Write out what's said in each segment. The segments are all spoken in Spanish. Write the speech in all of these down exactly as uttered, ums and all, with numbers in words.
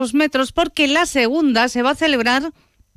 metros, porque la segunda se va a celebrar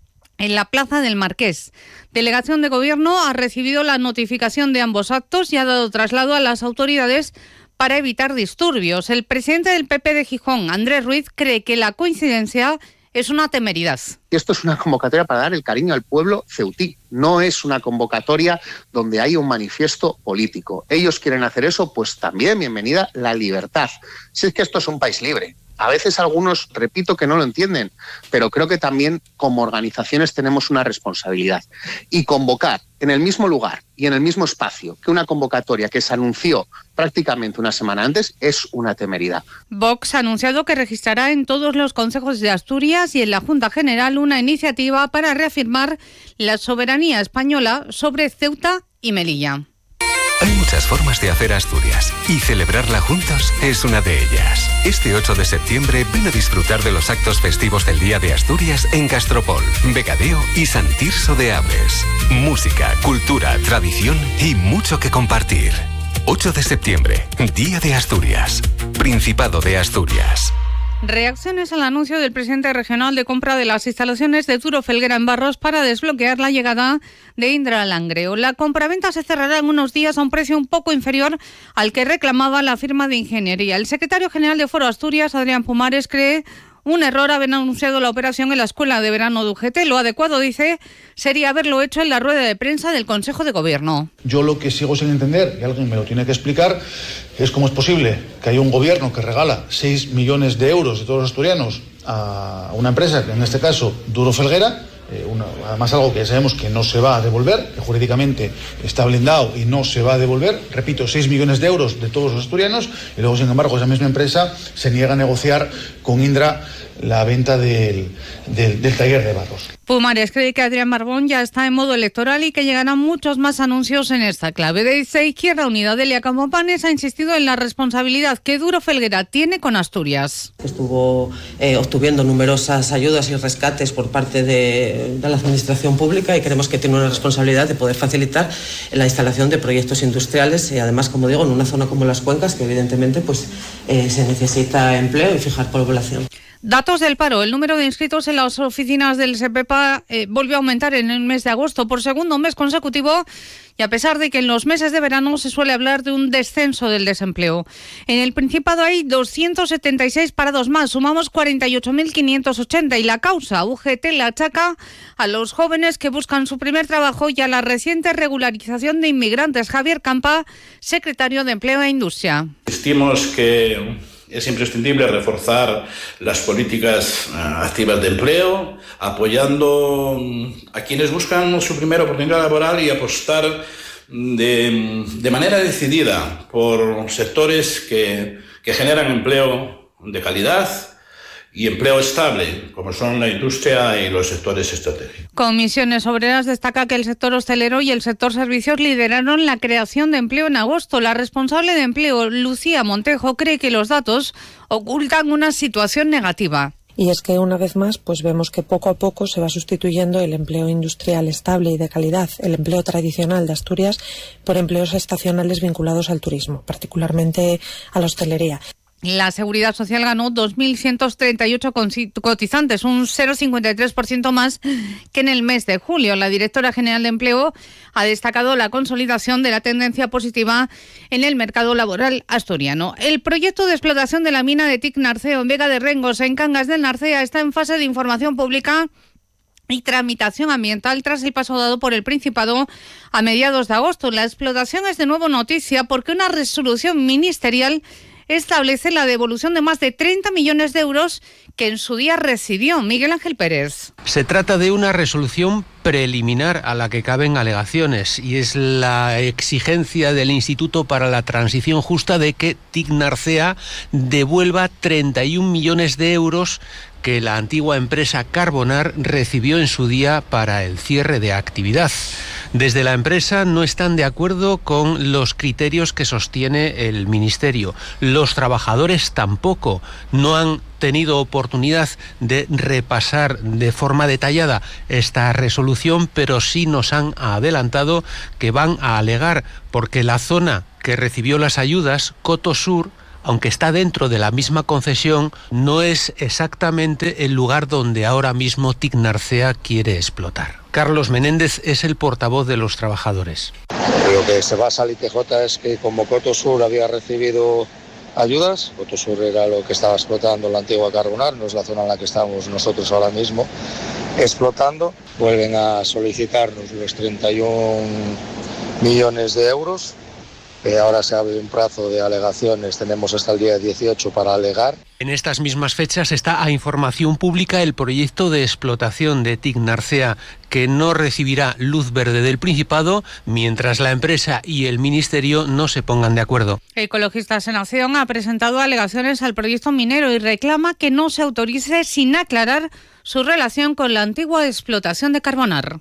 en la Plaza del Marqués. Delegación de Gobierno ha recibido la notificación de ambos actos y ha dado traslado a las autoridades para evitar disturbios. El presidente del P P de Gijón, Andrés Ruiz, cree que la coincidencia es una temeridad. Esto es una convocatoria para dar el cariño al pueblo ceutí. No es una convocatoria donde hay un manifiesto político. Ellos quieren hacer eso, pues también bienvenida la libertad. Si es que esto es un país libre. A veces algunos, repito, que no lo entienden, pero creo que también como organizaciones tenemos una responsabilidad. Y convocar en el mismo lugar y en el mismo espacio que una convocatoria que se anunció prácticamente una semana antes es una temeridad. Vox ha anunciado que registrará en todos los concejos de Asturias y en la Junta General una iniciativa para reafirmar la soberanía española sobre Ceuta y Melilla. Hay muchas formas de hacer Asturias y celebrarla juntos es una de ellas. Este ocho de septiembre ven a disfrutar de los actos festivos del Día de Asturias en Castropol, Becadeo y San Tirso de Abres. Música, cultura, tradición y mucho que compartir. ocho de septiembre, Día de Asturias, Principado de Asturias. Reacciones al anuncio del presidente regional de compra de las instalaciones de Duro Felguera en Barros para desbloquear la llegada de Indra Langreo. La compraventa se cerrará en unos días a un precio un poco inferior al que reclamaba la firma de ingeniería. El secretario general de Foro Asturias, Adrián Pumares, cree un error haber anunciado la operación en la escuela de verano de U G T. Lo adecuado, dice, sería haberlo hecho en la rueda de prensa del Consejo de Gobierno. Yo lo que sigo sin entender, y alguien me lo tiene que explicar, es cómo es posible que haya un gobierno que regala seis millones de euros de todos los asturianos a una empresa, que en este caso Duro Felguera, eh, una, además algo que ya sabemos que no se va a devolver, que jurídicamente está blindado y no se va a devolver, repito, seis millones de euros de todos los asturianos, y luego, sin embargo, esa misma empresa se niega a negociar con Indra la venta del, del, del taller de Barros. Pumares cree que Adrián Barbón ya está en modo electoral y que llegarán muchos más anuncios en esta clave. Desde Izquierda Unida, Delia Campomanes ha insistido en la responsabilidad que Duro Felguera tiene con Asturias. Estuvo eh, obtuviendo numerosas ayudas y rescates por parte de, de la administración pública y creemos que tiene una responsabilidad de poder facilitar la instalación de proyectos industriales y además, como digo, en una zona como Las Cuencas, que evidentemente pues, eh, se necesita empleo y fijar población. Datos del paro. El número de inscritos en las oficinas del SEPEPA eh, volvió a aumentar en el mes de agosto por segundo mes consecutivo y a pesar de que en los meses de verano se suele hablar de un descenso del desempleo. En el Principado hay doscientos setenta y seis parados más, sumamos cuarenta y ocho mil quinientos ochenta y la causa U G T la achaca a los jóvenes que buscan su primer trabajo y a la reciente regularización de inmigrantes. Javier Campa, secretario de Empleo e Industria. Estimamos que es imprescindible reforzar las políticas uh, activas de empleo, apoyando a quienes buscan su primera oportunidad laboral y apostar de, de manera decidida por sectores que, que generan empleo de calidad y empleo estable, como son la industria y los sectores estratégicos. Comisiones Obreras destaca que el sector hostelero y el sector servicios lideraron la creación de empleo en agosto. La responsable de empleo, Lucía Montejo, cree que los datos ocultan una situación negativa. Y es que una vez más pues vemos que poco a poco se va sustituyendo el empleo industrial estable y de calidad, el empleo tradicional de Asturias, por empleos estacionales vinculados al turismo, particularmente a la hostelería. La Seguridad Social ganó dos mil ciento treinta y ocho cotizantes, un cero coma cincuenta y tres por ciento más que en el mes de julio. La directora general de Empleo ha destacado la consolidación de la tendencia positiva en el mercado laboral asturiano. El proyecto de explotación de la mina de Tic Narceo en Vega de Rengos, en Cangas del Narcea, está en fase de información pública y tramitación ambiental tras el paso dado por el Principado a mediados de agosto. La explotación es de nuevo noticia porque una resolución ministerial establece la devolución de más de treinta millones de euros que en su día recibió Miguel Ángel Pérez. Se trata de una resolución preliminar a la que caben alegaciones y es la exigencia del Instituto para la Transición Justa de que Tic Narcea devuelva treinta y un millones de euros que la antigua empresa Carbonar recibió en su día para el cierre de actividad. Desde la empresa no están de acuerdo con los criterios que sostiene el Ministerio. Los trabajadores tampoco. No han tenido oportunidad de repasar de forma detallada esta resolución, pero sí nos han adelantado que van a alegar porque la zona que recibió las ayudas, Coto Sur, aunque está dentro de la misma concesión, no es exactamente el lugar donde ahora mismo Tecnarcea quiere explotar. Carlos Menéndez es el portavoz de los trabajadores. Lo que se basa al I T J es que como Cotosur había recibido ayudas, Cotosur era lo que estaba explotando la antigua Carbonar, no es la zona en la que estamos nosotros ahora mismo explotando, vuelven a solicitarnos los treinta y un millones de euros. Eh, ahora se abre un plazo de alegaciones, tenemos hasta el día dieciocho para alegar. En estas mismas fechas está a información pública el proyecto de explotación de Tecnarcea, que no recibirá luz verde del Principado mientras la empresa y el Ministerio no se pongan de acuerdo. Ecologistas en Acción ha presentado alegaciones al proyecto minero y reclama que no se autorice sin aclarar su relación con la antigua explotación de Carbonar.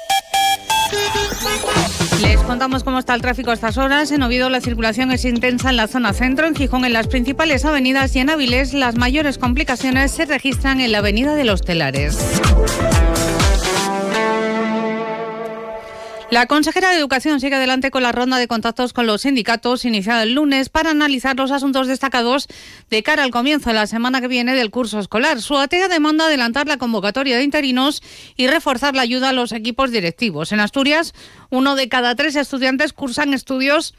Les contamos cómo está el tráfico a estas horas. En Oviedo la circulación es intensa en la zona centro, en Gijón en las principales avenidas y en Avilés las mayores complicaciones se registran en la avenida de los Telares. La consejera de Educación sigue adelante con la ronda de contactos con los sindicatos iniciada el lunes para analizar los asuntos destacados de cara al comienzo de la semana que viene del curso escolar. Su ATEA demanda adelantar la convocatoria de interinos y reforzar la ayuda a los equipos directivos. En Asturias, uno de cada tres estudiantes cursan estudios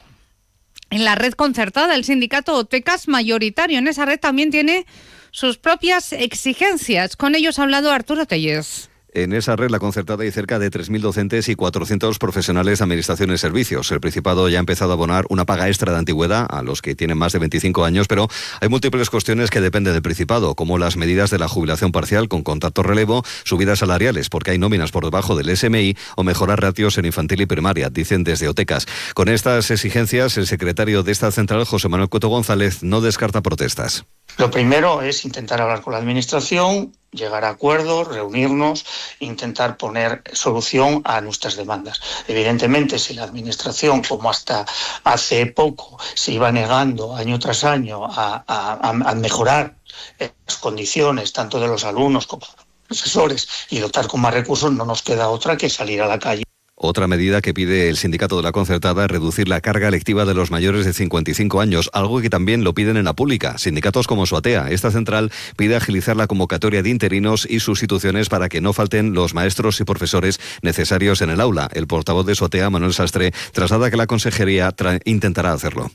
en la red concertada. El sindicato OTECAS, mayoritario en esa red, también tiene sus propias exigencias. Con ellos ha hablado Arturo Tellez. En esa red, la concertada, hay cerca de tres mil docentes y cuatrocientos profesionales de administración y servicios. El Principado ya ha empezado a abonar una paga extra de antigüedad a los que tienen más de veinticinco años, pero hay múltiples cuestiones que dependen del Principado, como las medidas de la jubilación parcial con contrato relevo, subidas salariales porque hay nóminas por debajo del S M I o mejorar ratios en infantil y primaria, dicen desde OTECAS. Con estas exigencias, el secretario de esta central, José Manuel Coto González, no descarta protestas. Lo primero es intentar hablar con la Administración, llegar a acuerdos, reunirnos, intentar poner solución a nuestras demandas. Evidentemente, si la Administración, como hasta hace poco, se iba negando año tras año a, a, a mejorar las condiciones tanto de los alumnos como de los profesores y dotar con más recursos, no nos queda otra que salir a la calle. Otra medida que pide el sindicato de la concertada es reducir la carga lectiva de los mayores de cincuenta y cinco años, algo que también lo piden en la pública. Sindicatos como Suatea. Esta central pide agilizar la convocatoria de interinos y sustituciones para que no falten los maestros y profesores necesarios en el aula. El portavoz de Suatea, Manuel Sastre, traslada que la consejería tra- intentará hacerlo.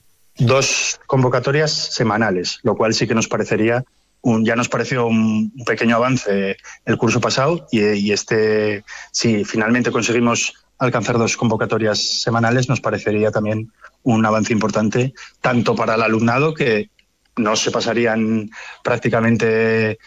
Dos convocatorias semanales, lo cual sí que nos parecería Un, ya nos pareció un, un pequeño avance el curso pasado y, y este, si finalmente conseguimos alcanzar dos convocatorias semanales, nos parecería también un avance importante, tanto para el alumnado, que no se pasarían prácticamente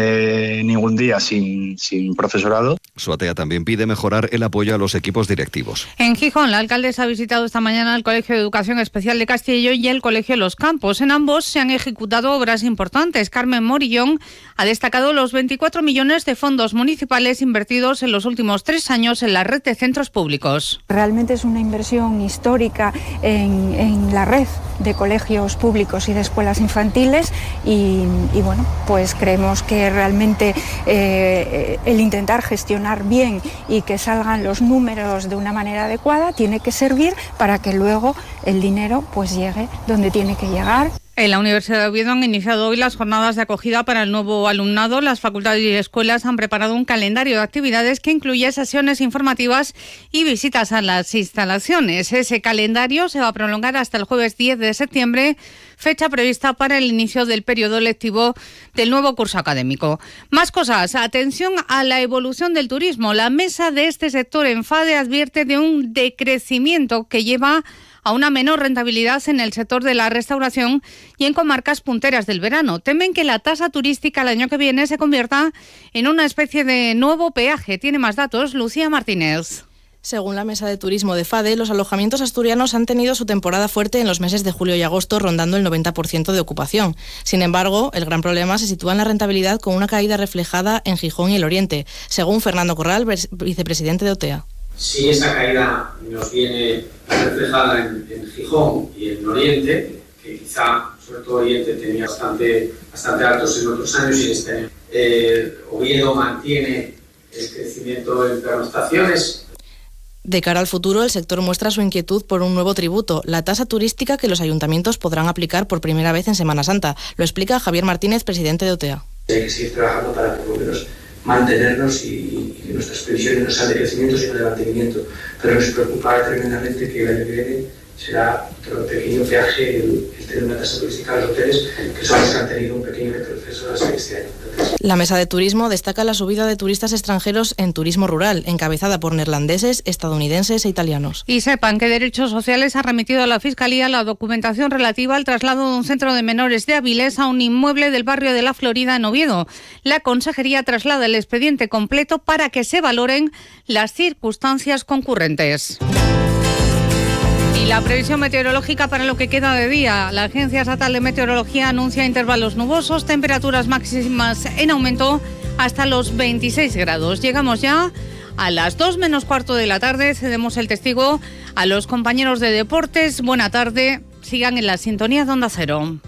eh, ningún día sin, sin profesorado. Suatea también pide mejorar el apoyo a los equipos directivos. En Gijón, la alcaldesa ha visitado esta mañana el Colegio de Educación Especial de Castillo y el Colegio Los Campos. En ambos se han ejecutado obras importantes. Carmen Morillón ha destacado los veinticuatro millones de fondos municipales invertidos en los últimos tres años en la red de centros públicos. Realmente es una inversión histórica en, en la red de colegios públicos y de escuelas infantiles y, y bueno, pues creemos que realmente eh, el intentar gestionar bien y que salgan los números de una manera adecuada tiene que servir para que luego el dinero pues llegue donde tiene que llegar. En la Universidad de Oviedo han iniciado hoy las jornadas de acogida para el nuevo alumnado. Las facultades y escuelas han preparado un calendario de actividades que incluye sesiones informativas y visitas a las instalaciones. Ese calendario se va a prolongar hasta el jueves diez de septiembre, fecha prevista para el inicio del periodo lectivo del nuevo curso académico. Más cosas. Atención a la evolución del turismo. La mesa de este sector en FADE advierte de un decrecimiento que lleva a una menor rentabilidad en el sector de la restauración y en comarcas punteras del verano. Temen que la tasa turística el año que viene se convierta en una especie de nuevo peaje. Tiene más datos Lucía Martínez. Según la Mesa de Turismo de FADE, los alojamientos asturianos han tenido su temporada fuerte en los meses de julio y agosto, rondando el noventa por ciento de ocupación. Sin embargo, el gran problema se sitúa en la rentabilidad, con una caída reflejada en Gijón y el Oriente, según Fernando Corral, vicepresidente de OTEA. Si esa caída nos viene reflejada en, en Gijón y en Oriente, que quizá, sobre todo Oriente, tenía bastante, bastante altos en otros años y en este año. Eh, Oviedo mantiene el crecimiento en pernoctaciones. De cara al futuro, el sector muestra su inquietud por un nuevo tributo, la tasa turística que los ayuntamientos podrán aplicar por primera vez en Semana Santa. Lo explica Javier Martínez, presidente de O T E A. Hay que seguir trabajando para por lo menos mantenernos y, y que nuestras previsiones no sean de crecimiento sino de mantenimiento, pero nos preocupa tremendamente que el año que viene será otro pequeño viaje el, el tener una tasa turística a los hoteles, que son los que han tenido un pequeño retroceso este año. La Mesa de Turismo destaca la subida de turistas extranjeros en turismo rural, encabezada por neerlandeses, estadounidenses e italianos. Y sepan que Derechos Sociales ha remitido a la Fiscalía la documentación relativa al traslado de un centro de menores de Avilés a un inmueble del barrio de La Florida en Oviedo. La Consejería traslada el expediente completo para que se valoren las circunstancias concurrentes. Y la previsión meteorológica para lo que queda de día. La Agencia Estatal de Meteorología anuncia intervalos nubosos, temperaturas máximas en aumento hasta los veintiséis grados. Llegamos ya a las dos menos cuarto de la tarde. Cedemos el testigo a los compañeros de deportes. Buena tarde. Sigan en la sintonía de Onda Cero.